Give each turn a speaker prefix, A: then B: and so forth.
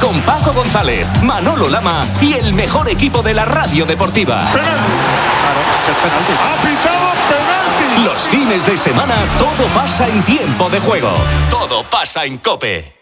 A: con Paco González, Manolo Lama y el mejor equipo de la radio deportiva.
B: ¡Penalti!
C: Claro, que es penalti.
B: ¡Ha pitado penalti!
A: Los fines de semana todo pasa en Tiempo de Juego. Todo pasa en COPE.